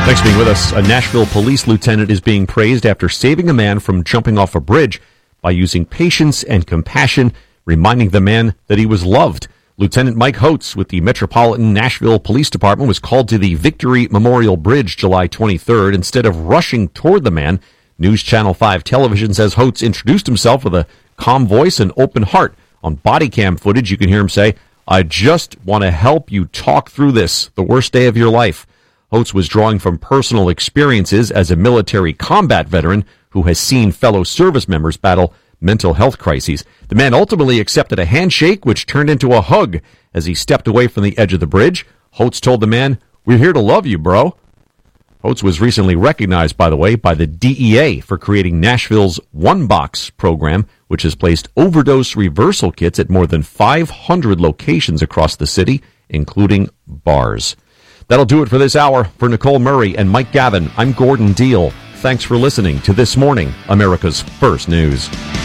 Thanks for being with us. A Nashville police lieutenant is being praised after saving a man from jumping off a bridge by using patience and compassion, reminding the man that he was loved. Lieutenant Mike Holtz with the Metropolitan Nashville Police Department was called to the Victory Memorial Bridge July 23rd. Instead of rushing toward the man, News Channel 5 television says Holtz introduced himself with a calm voice and open heart. On body cam footage, you can hear him say, "I just want to help you talk through this, the worst day of your life." Holtz was drawing from personal experiences as a military combat veteran who has seen fellow service members battle mental health crises. The man ultimately accepted a handshake, which turned into a hug as he stepped away from the edge of the bridge. Holtz told the man, "We're here to love you, bro." Holtz was recently recognized, by the way, by the DEA for creating Nashville's One Box program, which has placed overdose reversal kits at more than 500 locations across the city, including bars. That'll do it for this hour. For Nicole Murray and Mike Gavin, I'm Gordon Deal. Thanks for listening to This Morning, America's First News.